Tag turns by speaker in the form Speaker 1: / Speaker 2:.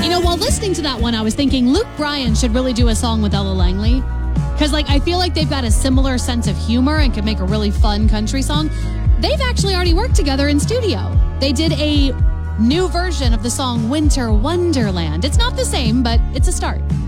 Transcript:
Speaker 1: While listening to that one, I was thinking Luke Bryan should really do a song with Ella Langley. Because, I feel like they've got a similar sense of humor and could make a really fun country song. They've actually already worked together in studio. They did a new version of the song Winter Wonderland. It's not the same, but it's a start.